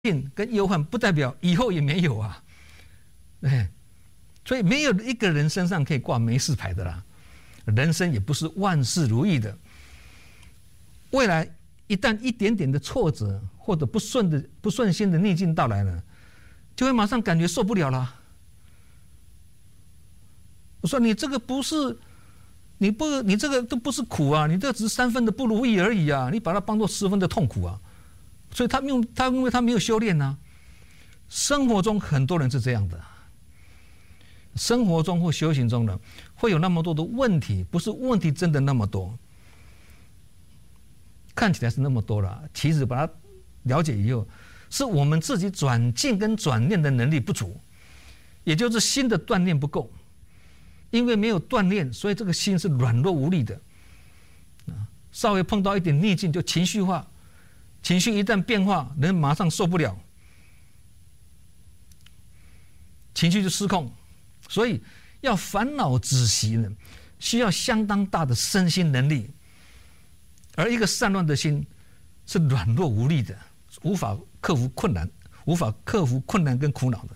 境跟忧患不代表以后也没有啊，所以没有一个人身上可以挂没事牌的啦。人生也不是万事如意的，未来一旦一点点的挫折或者不顺心的逆境到来了，就会马上感觉受不了了。我说你这个不是，你这个都不是苦啊，你这只是3分的不如意而已啊，你把它当作10分的痛苦啊。所以因为他没有修炼啊。生活中很多人是这样的，生活中或修行中呢，会有那么多的问题，不是问题真的那么多，看起来是那么多了，其实把它了解以后，是我们自己转境跟转念的能力不足，也就是心的锻炼不够。因为没有锻炼，所以这个心是软弱无力的，稍微碰到一点逆境就情绪化，情绪一旦变化，人马上受不了，情绪就失控。所以要烦恼止息呢，需要相当大的身心能力，而一个散乱的心是软弱无力的，无法克服困难跟苦恼的。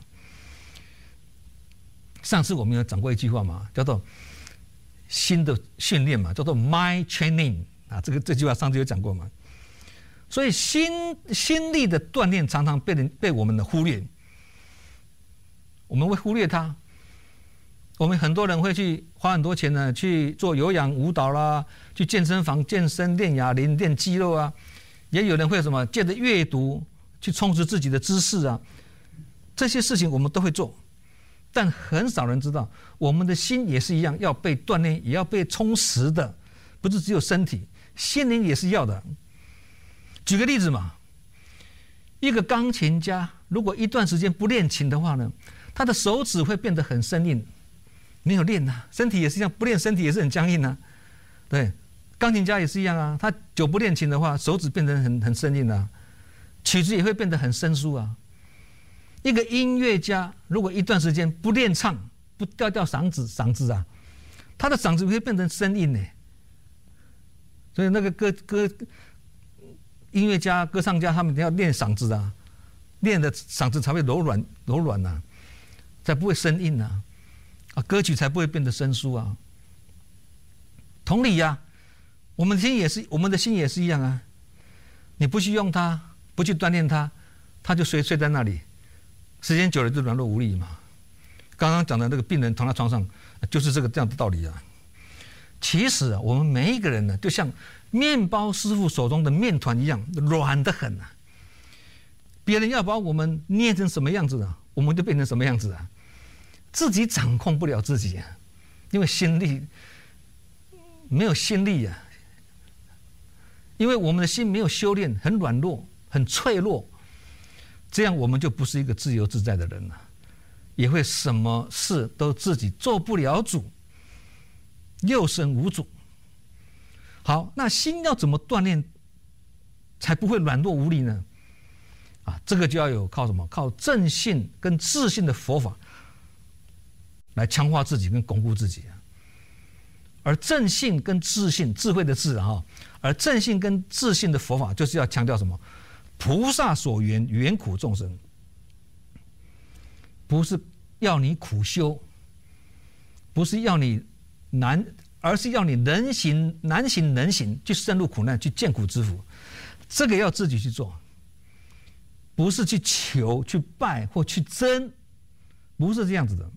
上次我们有讲过一句话嘛，叫做心的训练嘛，叫做 mind training 啊，这句话上次有讲过嘛。所以心力的锻炼常常被我们的忽略，我们会忽略它。我们很多人会去花很多钱呢，去做有氧舞蹈啦，去健身房健身练哑铃练肌肉啊，也有人会什么借着阅读去充实自己的知识啊，这些事情我们都会做。但很少人知道，我们的心也是一样，要被锻炼，也要被充实的，不是只有身体，心灵也是要的。举个例子嘛，一个钢琴家如果一段时间不练琴的话呢，他的手指会变得很生硬，没有练啊。身体也是一样，不练身体也是很僵硬啊。对，钢琴家也是一样啊，他久不练琴的话，手指变得很生硬啊，曲子也会变得很生疏啊。一个音乐家如果一段时间不练唱，不调嗓子啊，他的嗓子会变成生硬呢。所以那个音乐家、歌唱家，他们要练嗓子啊，练的嗓子才会柔软啊，才不会生硬啊，歌曲才不会变得生疏啊。同理啊，我们的心也是一样啊，你不去用它，不去锻炼它，它就睡在那里。时间久了就软弱无力嘛。刚刚讲的那个病人躺在床上，就是这样的道理啊。其实啊，我们每一个人呢，就像面包师傅手中的面团一样，软得很啊。别人要把我们捏成什么样子啊，我们就变成什么样子啊。自己掌控不了自己啊，因为没有心力啊。因为我们的心没有修炼，很软弱，很脆弱。这样我们就不是一个自由自在的人了，也会什么事都自己做不了主，六神无主。好，那心要怎么锻炼才不会软弱无力呢？这个就要靠什么？靠正信跟自信的佛法来强化自己跟巩固自己。而正信跟自信，智慧的智啊，而正信跟自信的佛法就是要强调什么？菩萨所缘，缘苦众生，不是要你苦修，不是要你而是要你难行能行，去深入苦难，去见苦知福。这个要自己去做，不是去求、去拜或去争，不是这样子的。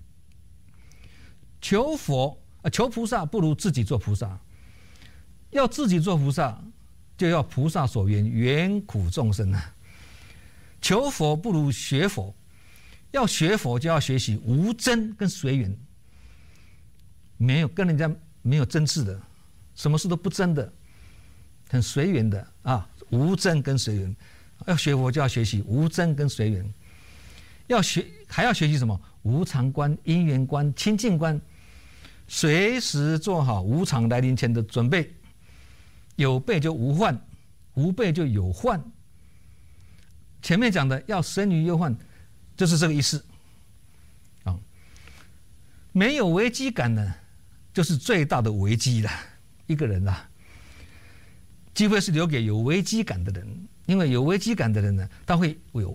求菩萨不如自己做菩萨，要自己做菩萨，就要菩萨所缘，缘苦众生啊。求佛不如学佛，要学佛就要学习无争跟随缘，没有跟人家没有争执的，什么事都不争的，很随缘的啊，无争跟随缘。要学佛就要学习无争跟随缘，还要学习什么？无常观、因缘观、清净观，随时做好无常来临前的准备。有备就无患，无备就有患。前面讲的要生于忧患，就是这个意思。没有危机感呢，就是最大的危机了。一个人啊，机会是留给有危机感的人， 因为有危机感的人呢，他会有